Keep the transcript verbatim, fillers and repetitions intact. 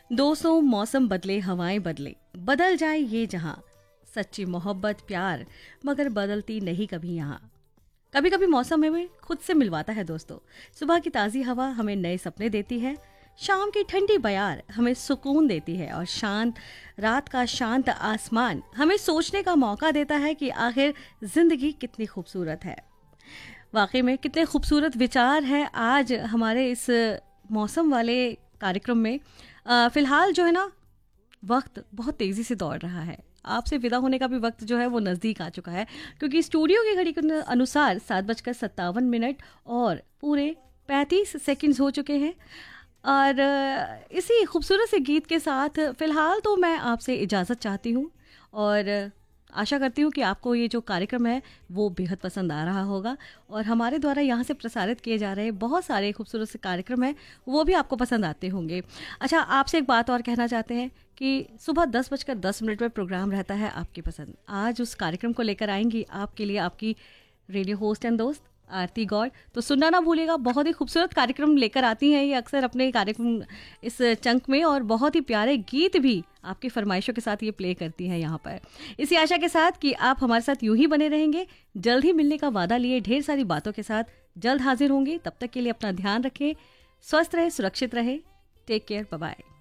दोस्तों, मौसम बदले, हवाएं बदले, बदल जाए ये जहां, सच्ची मोहब्बत प्यार मगर बदलती नहीं कभी यहाँ। कभी कभी मौसम हमें खुद से मिलवाता है दोस्तों। सुबह की ताज़ी हवा हमें नए सपने देती है, शाम की ठंडी बयार हमें सुकून देती है और शांत रात का शांत आसमान हमें सोचने का मौका देता है कि आखिर जिंदगी कितनी खूबसूरत है। वाकई में कितने खूबसूरत विचार हैं आज हमारे इस मौसम वाले कार्यक्रम में। अ, फिलहाल जो है ना, वक्त बहुत तेज़ी से दौड़ रहा है। आपसे विदा होने का भी वक्त जो है वो नज़दीक आ चुका है, क्योंकि स्टूडियो की घड़ी के अनुसार सात बजकर सत्तावन मिनट और पूरे पैंतीस सेकंड्स हो चुके हैं। और अ, इसी खूबसूरत से गीत के साथ फ़िलहाल तो मैं आपसे इजाज़त चाहती हूँ और आशा करती हूँ कि आपको ये जो कार्यक्रम है वो बेहद पसंद आ रहा होगा और हमारे द्वारा यहाँ से प्रसारित किए जा रहे बहुत सारे खूबसूरत से कार्यक्रम हैं वो भी आपको पसंद आते होंगे। अच्छा, आपसे एक बात और कहना चाहते हैं कि सुबह दस बजकर दस मिनट में प्रोग्राम रहता है आपकी पसंद। आज उस कार्यक्रम को लेकर आएंगी आपके लिए आपकी रेडियो होस्ट एंड दोस्त आरती गौड़। तो सुनना ना भूलिएगा, बहुत ही खूबसूरत कार्यक्रम लेकर आती हैं ये अक्सर अपने कार्यक्रम इस चंक में, और बहुत ही प्यारे गीत भी आपकी फरमाइशों के साथ ये प्ले करती हैं यहाँ पर। इसी आशा के साथ कि आप हमारे साथ यूं ही बने रहेंगे, जल्द ही मिलने का वादा लिए ढेर सारी बातों के साथ जल्द हाजिर होंगे। तब तक के लिए अपना ध्यान रखें, स्वस्थ रहे, सुरक्षित रहे, टेक केयर, बाय बाय।